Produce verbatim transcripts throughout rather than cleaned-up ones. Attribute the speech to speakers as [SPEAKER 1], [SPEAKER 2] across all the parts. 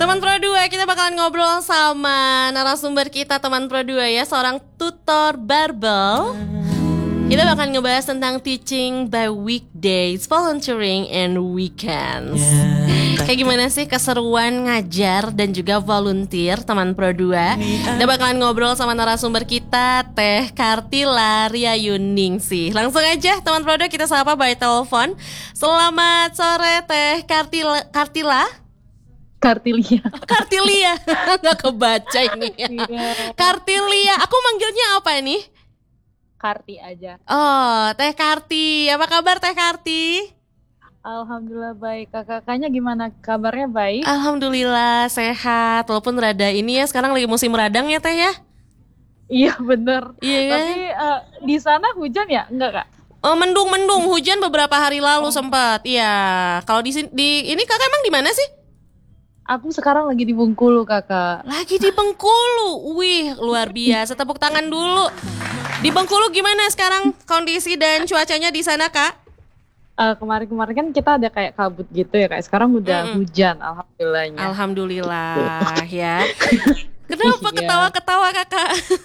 [SPEAKER 1] Teman Pro dua, kita bakalan ngobrol sama narasumber kita teman Pro dua ya, seorang tutor barbel. Kita bakalan ngebahas tentang teaching by weekdays, volunteering and weekends. Kayak gimana sih keseruan ngajar dan juga volunteer teman Pro dua. Kita bakalan ngobrol sama narasumber kita, Teh Kartila Riayuningsih. Langsung aja teman Pro dua kita sapa by telepon. Selamat sore Teh Kartila. Kartila?
[SPEAKER 2] Kartilia.
[SPEAKER 1] Kartilia. Gak kebaca ini ya. Kartilia. Aku manggilnya apa ini?
[SPEAKER 2] Karti aja.
[SPEAKER 1] Oh, Teh Karti. Apa kabar Teh Karti?
[SPEAKER 2] Alhamdulillah baik. Kakak-kakaknya gimana kabarnya, baik?
[SPEAKER 1] Alhamdulillah sehat. Walaupun rada ini ya, sekarang lagi musim radang ya Teh ya?
[SPEAKER 2] Iya bener.
[SPEAKER 1] Iya kan?
[SPEAKER 2] Tapi uh, di sana hujan ya? Enggak Kak?
[SPEAKER 1] Oh, mendung-mendung, hujan beberapa hari lalu oh. sempat. Iya. Kalau di, di ini kakak emang di mana sih?
[SPEAKER 2] Aku sekarang lagi di Bengkulu kakak.
[SPEAKER 1] Lagi di Bengkulu. Wih, luar biasa. Tepuk tangan dulu. Di Bengkulu gimana sekarang kondisi dan cuacanya di sana kak?
[SPEAKER 2] Uh, kemarin-kemarin kan kita ada kayak kabut gitu ya kak. Sekarang udah mm. hujan, alhamdulillahnya.
[SPEAKER 1] Alhamdulillah ya. Kenapa ketawa-ketawa kakak?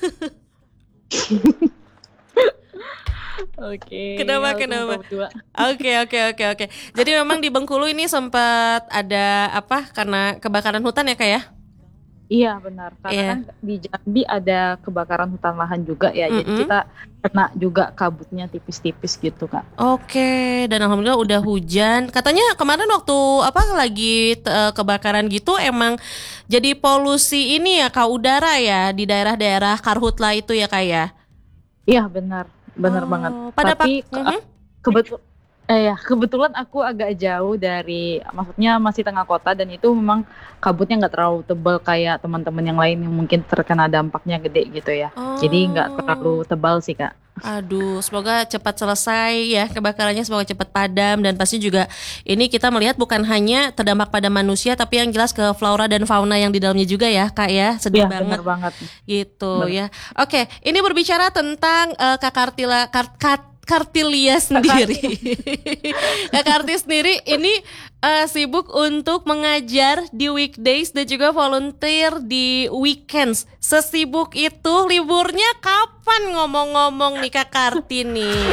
[SPEAKER 2] Oke.
[SPEAKER 1] Kenapa kenapa? Oke oke oke oke. Jadi memang di Bengkulu ini sempat ada apa? Karena kebakaran hutan ya kak ya?
[SPEAKER 2] Iya benar. Karena yeah. kan di Jambi ada kebakaran hutan lahan juga ya. Mm-hmm. Jadi kita kena juga kabutnya tipis-tipis gitu kak.
[SPEAKER 1] Oke. Dan alhamdulillah udah hujan. Katanya kemarin waktu apa lagi uh, kebakaran gitu emang jadi polusi ini ya kak, udara ya di daerah-daerah Karhutla itu ya kak ya?
[SPEAKER 2] Iya benar. Bener oh, banget.
[SPEAKER 1] Pada
[SPEAKER 2] Tapi
[SPEAKER 1] pak- uh-huh.
[SPEAKER 2] kebetul eh ya kebetulan aku agak jauh dari, maksudnya masih tengah kota dan itu memang kabutnya nggak terlalu tebal kayak teman-teman yang lain yang mungkin terkena dampaknya gede gitu ya. Oh. Jadi nggak terlalu tebal sih kak.
[SPEAKER 1] Aduh, semoga cepat selesai ya kebakarannya, semoga cepat padam dan pasti juga ini kita melihat bukan hanya terdampak pada manusia tapi yang jelas ke flora dan fauna yang di dalamnya juga ya kak ya, sedih
[SPEAKER 2] ya,
[SPEAKER 1] banget.
[SPEAKER 2] Bener banget.
[SPEAKER 1] Gitu bener. Ya. Oke, ini berbicara tentang uh, Kak Kartila Kart, Kart Kartilia sendiri. Kak Karti sendiri ini uh, sibuk untuk mengajar di weekdays dan juga volunteer di weekends. Sesibuk itu liburnya kapan ngomong-ngomong nih Kak Karti nih?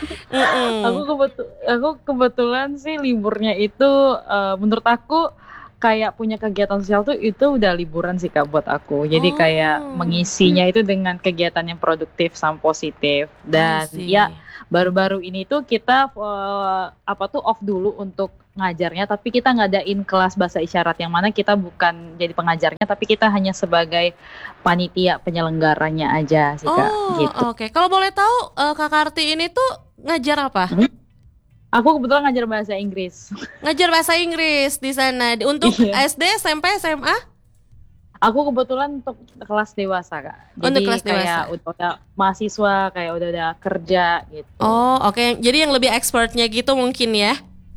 [SPEAKER 2] aku, kebetu- aku kebetulan sih liburnya itu uh, menurut aku kayak punya kegiatan sosial tuh itu udah liburan sih kak buat aku. Jadi oh. kayak mengisinya itu dengan kegiatan yang produktif sama positif. Dan ya baru-baru ini tuh kita uh, apa tuh off dulu untuk ngajarnya, tapi kita ngadain kelas bahasa isyarat yang mana kita bukan jadi pengajarnya tapi kita hanya sebagai panitia penyelenggaranya aja sih kak.
[SPEAKER 1] Oh,
[SPEAKER 2] gitu.
[SPEAKER 1] Oke. Okay. Kalau boleh tahu uh, Kak Karti ini tuh ngajar apa? Hmm?
[SPEAKER 2] Aku kebetulan ngajar bahasa Inggris.
[SPEAKER 1] Ngajar bahasa Inggris di sana untuk iya. S D, S M P, S M A?
[SPEAKER 2] Aku kebetulan untuk kelas dewasa kak. Jadi
[SPEAKER 1] untuk kelas
[SPEAKER 2] kayak
[SPEAKER 1] dewasa.
[SPEAKER 2] udah, udah mahasiswa, kayak udah udah kerja gitu.
[SPEAKER 1] Oh oke, okay. Jadi yang lebih expertnya gitu mungkin ya?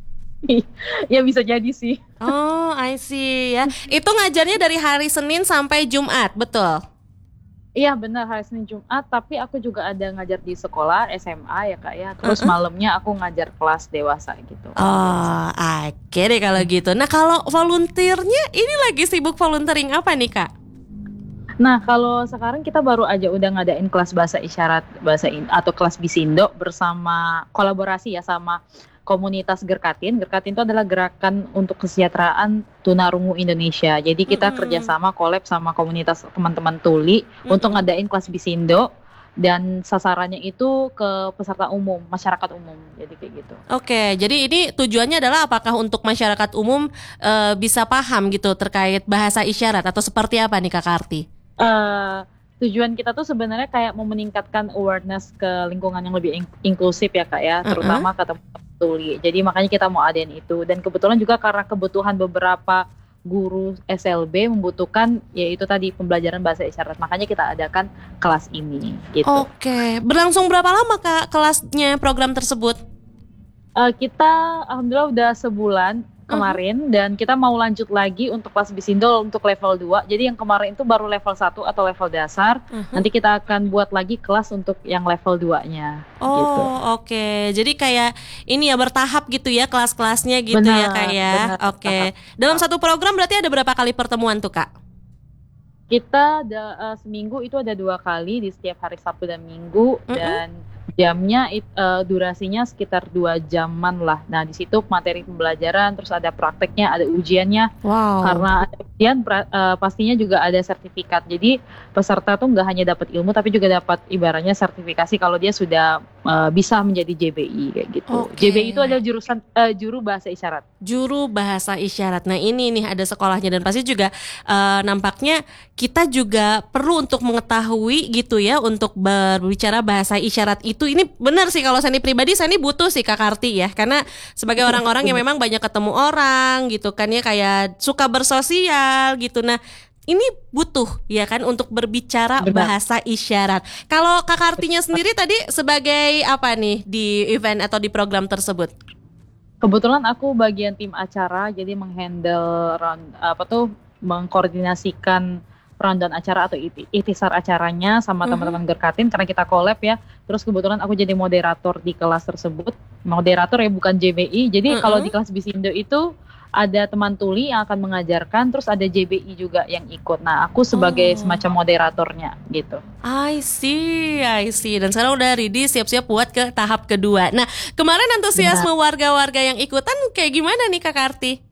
[SPEAKER 2] Ya bisa jadi sih.
[SPEAKER 1] Oh I see ya. Itu ngajarnya dari hari Senin sampai Jumat, betul? Iya
[SPEAKER 2] benar, hari Senin Jumat, tapi aku juga ada ngajar di sekolah S M A ya kak ya. Terus uh-uh. malamnya aku ngajar kelas dewasa gitu.
[SPEAKER 1] Oh oke okay deh kalau gitu. Nah kalau volunteernya ini lagi sibuk volunteering apa nih kak?
[SPEAKER 2] Nah kalau sekarang kita baru aja udah ngadain kelas bahasa isyarat bahasa in, atau kelas Bisindo bersama kolaborasi ya sama komunitas Gerkatin. Gerkatin itu adalah gerakan untuk kesejahteraan tunarungu Indonesia. Jadi kita mm-hmm. kerjasama collab sama komunitas teman-teman tuli mm-hmm. untuk ngadain kelas Bisindo dan sasarannya itu ke peserta umum, masyarakat umum. Jadi kayak gitu.
[SPEAKER 1] Oke, jadi ini tujuannya adalah apakah untuk masyarakat umum e, bisa paham gitu terkait bahasa isyarat atau seperti apa nih Kak Karti?
[SPEAKER 2] Uh, tujuan kita tuh sebenarnya kayak mau meningkatkan awareness ke lingkungan yang lebih in- inklusif ya kak ya, terutama uh-huh. ke teman-teman tuli. Jadi makanya kita mau adain itu. Dan kebetulan juga karena kebutuhan beberapa guru S L B membutuhkan yaitu tadi pembelajaran bahasa isyarat, makanya kita adakan kelas ini gitu.
[SPEAKER 1] Oke, berlangsung berapa lama kak kelasnya program tersebut?
[SPEAKER 2] Uh, kita alhamdulillah udah sebulan. kemarin dan kita mau lanjut lagi untuk kelas Bisindo untuk level dua. Jadi yang kemarin itu baru level satu atau level dasar.
[SPEAKER 1] Uh-huh.
[SPEAKER 2] Nanti kita akan buat lagi kelas untuk yang level dua-nya.
[SPEAKER 1] Oh,
[SPEAKER 2] gitu.
[SPEAKER 1] oke. Okay. Jadi kayak ini ya bertahap gitu ya kelas-kelasnya gitu
[SPEAKER 2] benar,
[SPEAKER 1] ya Kak ya. Oke. Okay. Dalam satu program berarti ada berapa kali pertemuan tuh Kak?
[SPEAKER 2] Kita ada, uh, seminggu itu ada dua kali di setiap hari Sabtu dan Minggu. Mm-hmm. Dan jamnya uh, durasinya sekitar dua jaman lah. Nah di situ materi pembelajaran, terus ada prakteknya, ada ujiannya.
[SPEAKER 1] Wow.
[SPEAKER 2] Karena ada ujian uh, pastinya juga ada sertifikat. Jadi peserta tuh nggak hanya dapat ilmu tapi juga dapat ibaratnya sertifikasi kalau dia sudah uh, bisa menjadi J B I kayak gitu.
[SPEAKER 1] Okay.
[SPEAKER 2] J B I itu adalah jurusan uh, juru bahasa isyarat.
[SPEAKER 1] Juru bahasa isyarat. Nah ini nih ada sekolahnya dan pasti juga uh, nampaknya kita juga perlu untuk mengetahui gitu ya untuk berbicara bahasa isyarat itu. Ini benar sih kalau saya pribadi saya butuh sih Kak Karti ya, karena sebagai orang-orang yang memang banyak ketemu orang gitu kan ya, kayak suka bersosial gitu. Nah ini butuh ya kan untuk berbicara benar. Bahasa isyarat. Kalau Kak Kartinya sendiri tadi sebagai apa nih di event atau di program tersebut?
[SPEAKER 2] Kebetulan aku bagian tim acara, jadi menghandle apa tuh mengkoordinasikan rundown acara atau ikhtisar acaranya sama mm-hmm. teman-teman Gerkatin karena kita collab ya. Terus kebetulan aku jadi moderator di kelas tersebut. Moderator ya bukan J B I. Jadi mm-hmm. kalau di kelas Bisindo itu ada teman tuli yang akan mengajarkan, terus ada J B I juga yang ikut. Nah, aku sebagai oh. semacam moderatornya gitu.
[SPEAKER 1] I see, I see. Dan sekarang udah ready siap-siap buat ke tahap kedua. Nah, kemarin antusiasme Benar. warga-warga yang ikutan kayak gimana nih Kak Karti?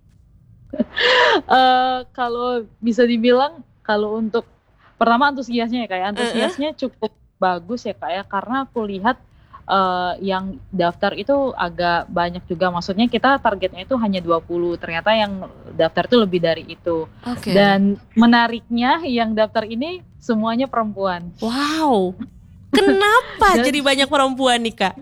[SPEAKER 2] uh, kalau bisa dibilang kalau untuk pertama antusiasnya ya kayak antusiasnya uh-uh. cukup bagus ya Kak ya, karena aku lihat uh, yang daftar itu agak banyak juga. Maksudnya kita targetnya itu hanya dua puluh, ternyata yang daftar itu lebih dari itu.
[SPEAKER 1] Okay.
[SPEAKER 2] Dan menariknya yang daftar ini semuanya perempuan.
[SPEAKER 1] Wow. Kenapa Dan, jadi banyak perempuan nih Kak?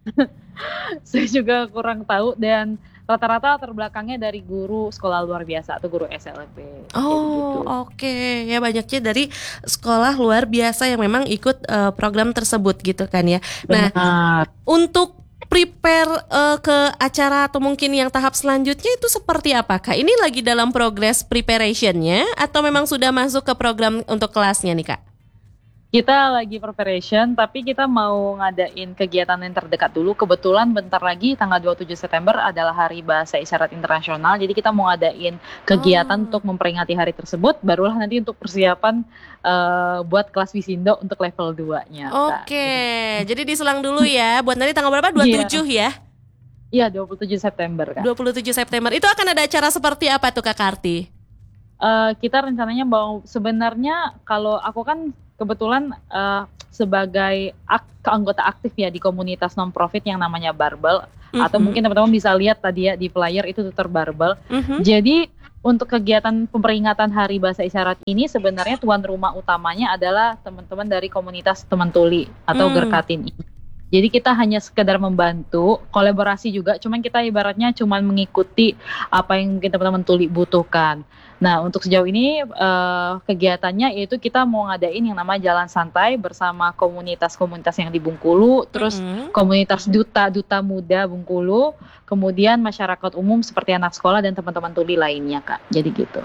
[SPEAKER 2] Saya juga kurang tahu, dan rata-rata terbelakangnya dari guru sekolah luar biasa atau guru S L P.
[SPEAKER 1] Oh gitu. Oke okay. Ya banyaknya dari sekolah luar biasa yang memang ikut uh, program tersebut gitu kan ya. Nah
[SPEAKER 2] Benar.
[SPEAKER 1] Untuk prepare uh, ke acara atau mungkin yang tahap selanjutnya itu seperti apa Kak? Ini lagi dalam progress preparationnya atau memang sudah masuk ke program untuk kelasnya nih Kak?
[SPEAKER 2] Kita lagi preparation, tapi kita mau ngadain kegiatan yang terdekat dulu. Kebetulan bentar lagi tanggal dua puluh tujuh September adalah Hari Bahasa Isyarat Internasional. Jadi kita mau ngadain kegiatan oh. untuk memperingati hari tersebut. Barulah nanti untuk persiapan uh, buat kelas Bisindo untuk level dua-nya.
[SPEAKER 1] Oke, okay. Jadi diselang dulu ya. Buat nanti tanggal berapa? dua puluh tujuh yeah. ya?
[SPEAKER 2] Iya, dua puluh tujuh September kan.
[SPEAKER 1] dua puluh tujuh September. Itu akan ada acara seperti apa tuh Kak Karti?
[SPEAKER 2] Uh, kita rencananya mau, sebenarnya kalau aku kan kebetulan uh, sebagai ak- anggota aktif ya di komunitas non-profit yang namanya Barbel, mm-hmm. atau mungkin teman-teman bisa lihat tadi ya di flyer itu Tutor Barbel. Mm-hmm. Jadi untuk kegiatan peringatan Hari Bahasa Isyarat ini sebenarnya tuan rumah utamanya adalah teman-teman dari komunitas teman tuli atau mm. Gerkatin ini. Jadi kita hanya sekedar membantu, kolaborasi juga, cuman kita ibaratnya cuman mengikuti apa yang mungkin teman-teman tuli butuhkan. Nah, untuk sejauh ini uh, kegiatannya yaitu kita mau ngadain yang namanya Jalan Santai bersama komunitas-komunitas yang di Bengkulu, terus mm-hmm. komunitas duta-duta muda Bengkulu, kemudian masyarakat umum seperti anak sekolah dan teman-teman tuli lainnya, Kak. Jadi gitu.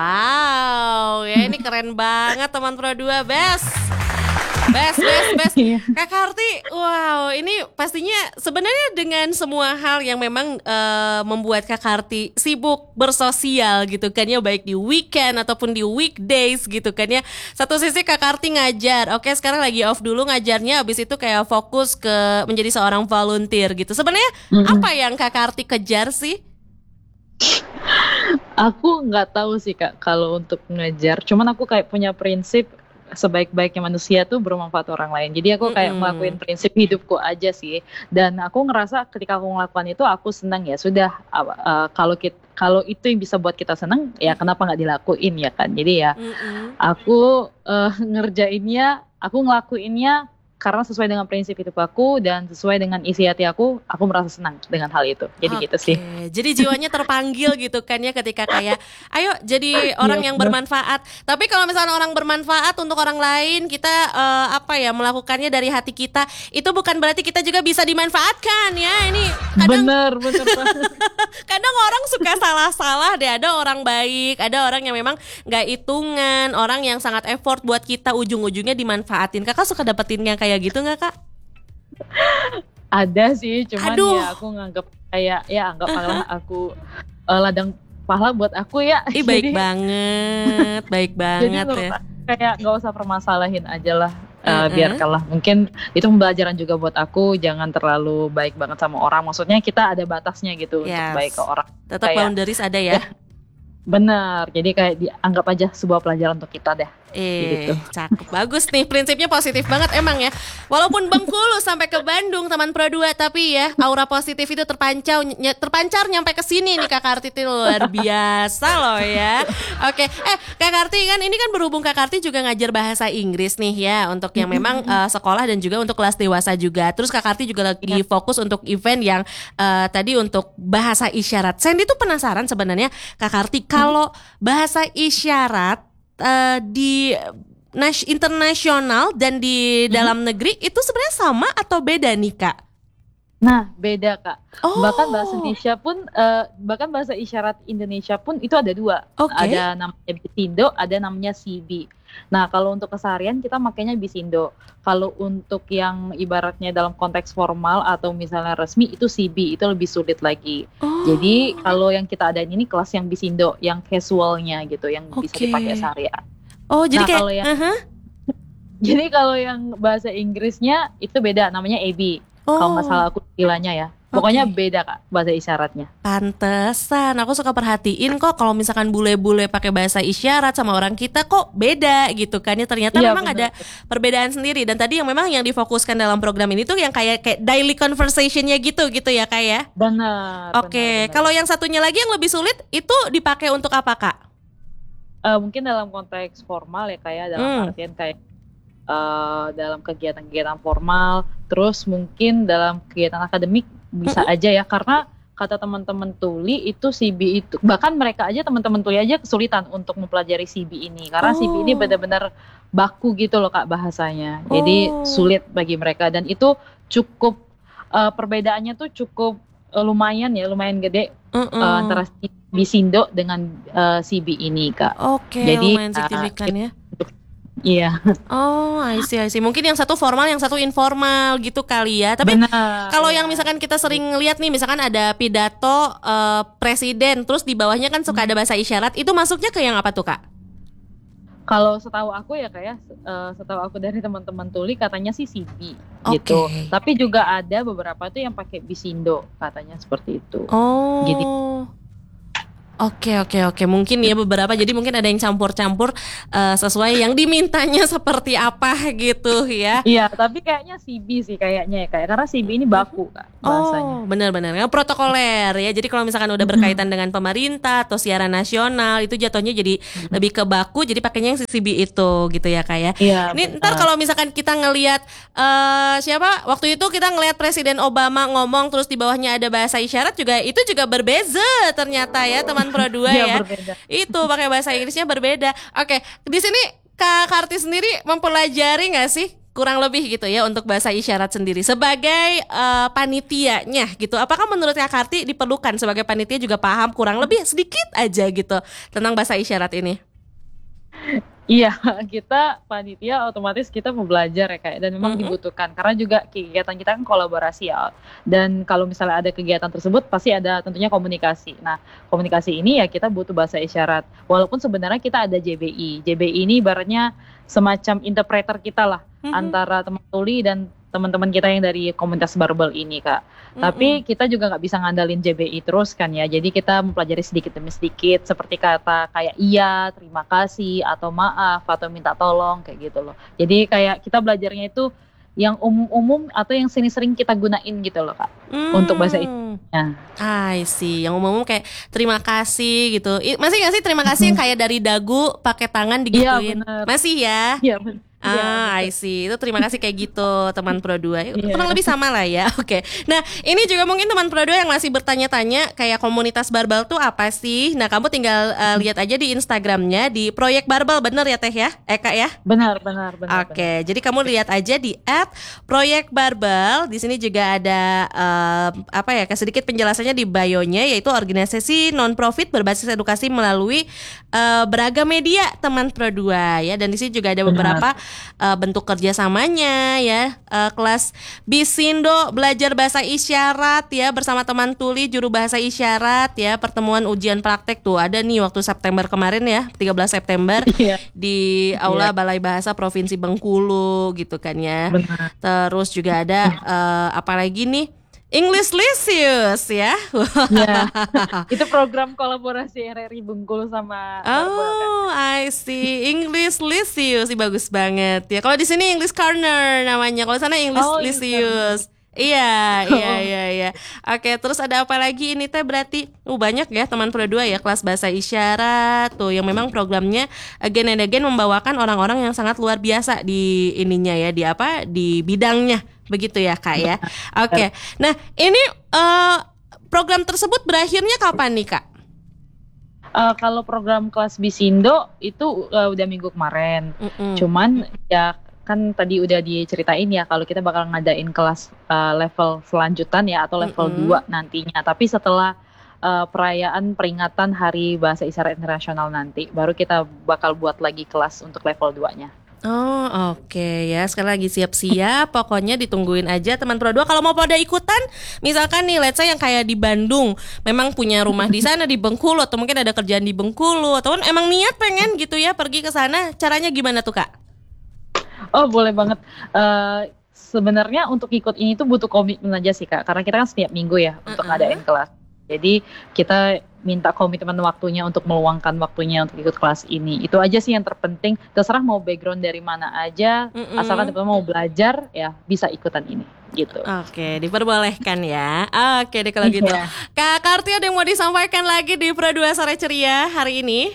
[SPEAKER 1] Wow, ya ini keren banget teman Pro dua, best. Best, best, best. Kak Karti, wow, ini pastinya sebenarnya dengan semua hal yang memang uh, membuat Kak Karti sibuk bersosial gitu kan ya, baik di weekend ataupun di weekdays gitu kan ya. Satu sisi Kak Karti ngajar, oke sekarang lagi off dulu ngajarnya, habis itu kayak fokus ke menjadi seorang volunteer gitu. Sebenarnya mm-hmm. apa yang Kak Karti kejar sih?
[SPEAKER 2] Aku nggak tahu sih Kak kalau untuk ngajar, cuman aku kayak punya prinsip sebaik-baiknya manusia tuh bermanfaat orang lain. Jadi aku kayak mm-hmm. ngelakuin prinsip hidupku aja sih. Dan aku ngerasa ketika aku ngelakuin itu aku senang, ya sudah. Uh, kalau kita, kalau itu yang bisa buat kita senang, ya kenapa nggak dilakuin ya kan. Jadi ya mm-hmm. aku uh, ngerjainnya, aku ngelakuinnya karena sesuai dengan prinsip hidup aku dan sesuai dengan isi hati aku, aku merasa senang dengan hal itu. Jadi
[SPEAKER 1] Oke,
[SPEAKER 2] gitu sih.
[SPEAKER 1] jadi jiwanya terpanggil gitu kan ya ketika kayak ayo jadi orang
[SPEAKER 2] Iya,
[SPEAKER 1] yang
[SPEAKER 2] benar.
[SPEAKER 1] bermanfaat. Tapi kalau misalnya orang bermanfaat untuk orang lain, kita eh, apa ya melakukannya dari hati kita, itu bukan berarti kita juga bisa dimanfaatkan ya. Ini kadang
[SPEAKER 2] Bener, bener banget.
[SPEAKER 1] kadang orang suka salah-salah deh. Ada orang baik, ada orang yang memang nggak hitungan, orang yang sangat effort buat kita, ujung-ujungnya dimanfaatin. Kakak suka dapetin yang kayak gitu nggak kak?
[SPEAKER 2] Ada sih, cuman
[SPEAKER 1] Aduh.
[SPEAKER 2] ya aku nganggap kayak ya anggaplah aku eh, ladang pahala buat aku ya.
[SPEAKER 1] Ih baik
[SPEAKER 2] Jadi-
[SPEAKER 1] banget, baik
[SPEAKER 2] Jadi
[SPEAKER 1] banget
[SPEAKER 2] menurut
[SPEAKER 1] ya.
[SPEAKER 2] aku kayak gak usah permasalahin aja lah. Eh,
[SPEAKER 1] Mm-mm.
[SPEAKER 2] biarkanlah, mungkin itu pembelajaran juga buat aku, jangan terlalu baik banget sama orang, maksudnya kita ada batasnya gitu
[SPEAKER 1] Yes.
[SPEAKER 2] untuk baik ke orang.
[SPEAKER 1] Tetap
[SPEAKER 2] Kayak-
[SPEAKER 1] boundaries ada ya.
[SPEAKER 2] Benar, jadi kayak dianggap aja sebuah pelajaran untuk kita deh.
[SPEAKER 1] Eh,
[SPEAKER 2] Gitu.
[SPEAKER 1] cakep, bagus nih, prinsipnya positif banget emang ya. Walaupun Bengkulu sampai ke Bandung teman Pro dua, tapi ya aura positif itu terpancar, ny- terpancar nyampe ke sini nih Kak Karti, itu luar biasa loh ya. Oke, eh Kak Karti kan ini kan berhubung Kak Karti juga ngajar bahasa Inggris nih ya untuk yang memang eh, sekolah dan juga untuk kelas dewasa juga. Terus Kak Karti juga lagi fokus untuk event yang eh, tadi untuk bahasa isyarat. Sandy tuh penasaran sebenarnya Kak Karti kalau bahasa isyarat eh, di nas- internasional dan di dalam negeri itu sebenarnya sama atau beda nih Kak?
[SPEAKER 2] Nah, beda Kak.
[SPEAKER 1] Oh.
[SPEAKER 2] Bahkan bahasa Indonesia pun, eh, bahkan bahasa isyarat Indonesia pun itu ada dua.
[SPEAKER 1] Oke.
[SPEAKER 2] Ada namanya Bisindo, ada namanya C B. Nah, kalau untuk keseharian kita makanya Bisindo. Kalau untuk yang ibaratnya dalam konteks formal atau misalnya resmi itu C B, itu lebih sulit lagi.
[SPEAKER 1] Oh.
[SPEAKER 2] Jadi kalau yang kita adain ini kelas yang Bisindo, yang casualnya gitu, yang bisa
[SPEAKER 1] Oke.
[SPEAKER 2] dipakai seharian.
[SPEAKER 1] Oh, jadi
[SPEAKER 2] Nah,
[SPEAKER 1] kayak
[SPEAKER 2] kalau yang-
[SPEAKER 1] uh-huh.
[SPEAKER 2] Jadi kalau yang bahasa Inggrisnya itu beda, namanya A B.
[SPEAKER 1] Oh,
[SPEAKER 2] Kalau nggak salah aku istilahnya ya. Pokoknya beda Kak, bahasa isyaratnya.
[SPEAKER 1] pantesan aku suka perhatiin kok kalau misalkan bule-bule pakai bahasa isyarat sama orang kita kok beda gitu kan ya, ternyata
[SPEAKER 2] Iya,
[SPEAKER 1] memang ada
[SPEAKER 2] benar.
[SPEAKER 1] perbedaan sendiri. Dan tadi yang memang yang difokuskan dalam program ini tuh yang kayak kayak daily conversationnya gitu gitu ya Kak ya.
[SPEAKER 2] Benar.
[SPEAKER 1] Oke,
[SPEAKER 2] benar, benar.
[SPEAKER 1] kalau yang satunya lagi yang lebih sulit itu dipakai untuk apa Kak?
[SPEAKER 2] Eh, mungkin dalam konteks formal ya kayak dalam
[SPEAKER 1] Hmm.
[SPEAKER 2] artian kayak eh, dalam kegiatan-kegiatan formal, terus mungkin dalam kegiatan akademik bisa aja ya, karena kata teman-teman tuli itu C B itu, bahkan mereka aja teman-teman tuli aja kesulitan untuk mempelajari C B ini karena C B ini
[SPEAKER 1] Oh.
[SPEAKER 2] benar-benar baku gitu loh Kak bahasanya, jadi
[SPEAKER 1] Oh.
[SPEAKER 2] sulit bagi mereka dan itu cukup eh, perbedaannya tuh cukup eh, lumayan ya, lumayan gede
[SPEAKER 1] Uh-uh.
[SPEAKER 2] eh, antara Bisindo dengan eh, C B ini Kak.
[SPEAKER 1] Oke,
[SPEAKER 2] Jadi,
[SPEAKER 1] lumayan
[SPEAKER 2] uh,
[SPEAKER 1] signifikan ya.
[SPEAKER 2] Iya,
[SPEAKER 1] Oh, I see, I see. Mungkin yang satu formal, yang satu informal gitu kali ya. Tapi
[SPEAKER 2] benar.
[SPEAKER 1] kalau
[SPEAKER 2] ya.
[SPEAKER 1] yang misalkan kita sering lihat nih, misalkan ada pidato eh, presiden, terus di bawahnya kan suka ada bahasa isyarat, itu masuknya ke yang apa tuh Kak?
[SPEAKER 2] Kalau setahu aku ya kayak eh, setahu aku dari teman-teman tuli katanya sih C B
[SPEAKER 1] Oke.
[SPEAKER 2] gitu. Tapi juga ada beberapa tuh yang pakai Bisindo katanya seperti itu.
[SPEAKER 1] Oh.
[SPEAKER 2] Jadi-
[SPEAKER 1] Oke oke oke, mungkin ya beberapa, jadi mungkin ada yang campur-campur eh, sesuai yang dimintanya seperti apa gitu ya.
[SPEAKER 2] Iya, tapi kayaknya C B sih kayaknya ya kayak karena C B ini baku Kak bahasanya.
[SPEAKER 1] Oh, benar-benar ya, protokoler ya. Jadi kalau misalkan udah berkaitan dengan pemerintah atau siaran nasional itu jatuhnya jadi lebih ke baku, jadi pakainya yang C B itu gitu ya Kak ya.
[SPEAKER 2] Iya.
[SPEAKER 1] Ini
[SPEAKER 2] benar.
[SPEAKER 1] ntar kalau misalkan kita ngelihat eh siapa waktu itu kita ngelihat Presiden Obama ngomong terus di bawahnya ada bahasa isyarat juga, itu juga berbeza ternyata ya teman Pro dua
[SPEAKER 2] Iya,
[SPEAKER 1] ya.
[SPEAKER 2] berbeda.
[SPEAKER 1] Itu pakai bahasa Inggrisnya berbeda. Oke, di sini Kak Karti sendiri mempelajari nggak sih kurang lebih gitu ya untuk bahasa isyarat sendiri sebagai eh, panitianya gitu. Apakah menurut Kak Karti diperlukan sebagai panitia juga paham kurang lebih sedikit aja gitu tentang bahasa isyarat ini?
[SPEAKER 2] Iya, kita panitia otomatis kita mau belajar ya kayak dan memang
[SPEAKER 1] Mm-mm.
[SPEAKER 2] dibutuhkan karena juga kegiatan kita kan kolaborasi ya. Dan kalau misalnya ada kegiatan tersebut pasti ada tentunya komunikasi. Nah, komunikasi ini ya kita butuh bahasa isyarat. Walaupun sebenarnya kita ada J B I. J B I ini ibaratnya semacam interpreter kita lah
[SPEAKER 1] Mhm.
[SPEAKER 2] antara teman tuli dan teman-teman kita yang dari komunitas barbel ini Kak. Tapi kita juga nggak bisa ngandalin J B I terus kan ya. Jadi kita mempelajari sedikit demi sedikit seperti kata kayak iya, terima kasih, atau maaf, atau minta tolong kayak gitu loh. Jadi kayak kita belajarnya itu yang umum-umum atau yang sering-sering kita gunain gitu loh Kak. Untuk bahasa
[SPEAKER 1] Inggrisnya. I see. Yang umum kayak terima kasih gitu. I- Masih nggak sih terima kasih yang kayak dari dagu pakai tangan digituin?
[SPEAKER 2] bener.
[SPEAKER 1] Masih ya?
[SPEAKER 2] Iya benar.
[SPEAKER 1] Ah, I see. Itu terima kasih kayak gitu teman Pro dua. Kurang lebih sama lah ya. Oke. Nah, ini juga mungkin teman Pro dua yang masih bertanya-tanya kayak komunitas barbel tuh apa sih? Nah, kamu tinggal uh, lihat aja di Instagramnya di Proyek Barbel, bener ya Teh ya? Eka ya?
[SPEAKER 2] Benar, benar, benar.
[SPEAKER 1] Oke, jadi kamu lihat aja di at Proyek Barbel. Di sini juga ada uh, apa ya? Sedikit penjelasannya di bio-nya, yaitu organisasi non-profit berbasis edukasi melalui uh, beragam media teman Pro dua ya. Dan di sini juga ada beberapa uh, bentuk kerjasamanya ya. Uh, kelas Bisindo belajar bahasa isyarat ya bersama teman tuli juru bahasa isyarat ya. Pertemuan ujian praktek tuh ada nih waktu September kemarin ya, tiga belas September yeah. di Aula yeah. Balai Bahasa Provinsi Bengkulu gitu kan ya. Benar. Terus juga ada uh, apa lagi nih? English Licious ya.
[SPEAKER 2] Ya. Itu program kolaborasi R R I Bengkulu sama
[SPEAKER 1] Oh, kan? I see. English Licious, bagus banget ya. Kalau di sini English Corner namanya. Kalau sana English oh, Licious. Iya, iya, iya, iya. Oke, terus ada apa lagi ini Teh berarti? Uh, banyak ya teman Pro dua ya, kelas bahasa isyarat tuh yang memang programnya again and again membawakan orang-orang yang sangat luar biasa di ininya ya, di apa? Di bidangnya. Begitu ya, Kak ya. Oke. Nah, ini uh, program tersebut berakhirnya kapan nih, Kak?
[SPEAKER 2] Uh, kalau program kelas Bisindo itu uh, udah minggu kemarin. Mm-mm. Cuman ya kan tadi udah diceritain ya kalau kita bakal ngadain kelas uh, level selanjutan ya atau level mm-hmm. dua nantinya. Tapi setelah uh, perayaan peringatan Hari Bahasa Isyarat Internasional nanti baru kita bakal buat lagi kelas untuk level dua-nya.
[SPEAKER 1] Oh oke okay. Ya sekali lagi siap-siap. Pokoknya ditungguin aja teman Pro dua. Kalau mau pada ikutan misalkan nih let's say yang kayak di Bandung memang punya rumah di sana di Bengkulu atau mungkin ada kerjaan di Bengkulu atau emang niat pengen gitu ya pergi ke sana, caranya gimana tuh Kak?
[SPEAKER 2] Oh boleh banget. Uh, sebenarnya untuk ikut ini tuh butuh komitmen aja sih Kak. Karena kita kan setiap minggu ya uh-uh. untuk ngadain kelas. Jadi kita minta komitmen waktunya untuk meluangkan waktunya untuk ikut kelas ini. Itu aja sih yang terpenting. Terserah mau background dari mana aja, uh-uh. asalkan teman-teman mau belajar ya bisa ikutan ini. Gitu.
[SPEAKER 1] Oke, diperbolehkan ya. Oke deh kalau gitu. Yeah. Kak Karti ada yang mau disampaikan lagi di Pro dua Sore Ceria hari ini?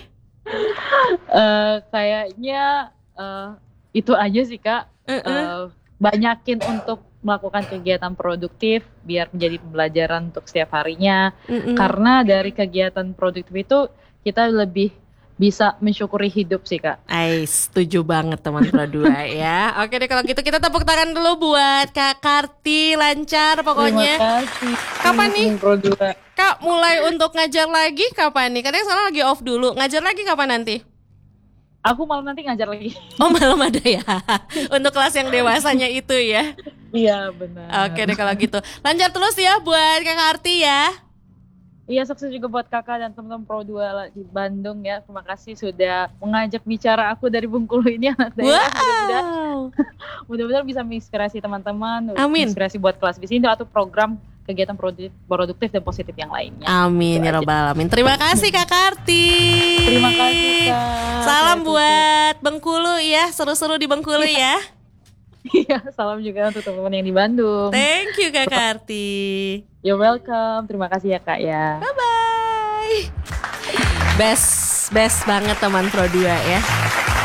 [SPEAKER 2] uh, kayaknya. Uh, Itu aja sih Kak, uh-uh. uh, banyakin untuk melakukan kegiatan produktif biar menjadi pembelajaran untuk setiap harinya. Uh-uh. Karena dari kegiatan produktif itu kita lebih bisa mensyukuri hidup sih Kak.
[SPEAKER 1] Ay, setuju banget teman Pro dua ya. Oke deh kalau gitu kita tepuk tangan dulu buat Kak Karti, lancar pokoknya.
[SPEAKER 2] Terima kasih.
[SPEAKER 1] Kapan nih
[SPEAKER 2] Pro dua.
[SPEAKER 1] Kak mulai untuk ngajar lagi kapan nih? Karena soalnya lagi off dulu, ngajar lagi kapan nanti?
[SPEAKER 2] Aku malam nanti ngajar lagi.
[SPEAKER 1] Oh malam ada ya. Untuk kelas yang dewasanya itu ya.
[SPEAKER 2] Iya benar.
[SPEAKER 1] Oke deh kalau gitu. Lancar terus ya buat Kak Karti ya.
[SPEAKER 2] Iya sukses juga buat kakak dan teman-teman Pro dua di Bandung ya. Terima kasih sudah mengajak bicara aku dari Bengkulu ini anak daerah.
[SPEAKER 1] Wow.
[SPEAKER 2] Mudah-mudahan bisa menginspirasi teman-teman.
[SPEAKER 1] Amin.
[SPEAKER 2] Menginspirasi buat kelas Bisindo atau program kegiatan produktif dan positif yang lainnya.
[SPEAKER 1] Amin ya rabbal alamin. Terima kasih Kak Karti.
[SPEAKER 2] Terima kasih Kak.
[SPEAKER 1] Salam buat Bengkulu ya, seru-seru di Bengkulu ya.
[SPEAKER 2] Iya, salam juga untuk teman-teman yang di Bandung.
[SPEAKER 1] Thank you Kak Karti.
[SPEAKER 2] You're welcome. Terima kasih ya Kak ya.
[SPEAKER 1] Bye bye. Best best banget teman Pro dua ya.